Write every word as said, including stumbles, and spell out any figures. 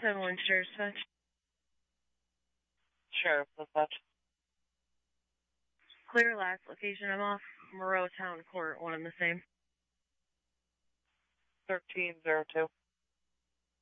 seven one Sheriff's Dispatch. Sheriff Dispatch. Clear last location. I'm off Moreau Town Court, one and the same. thirteen zero two.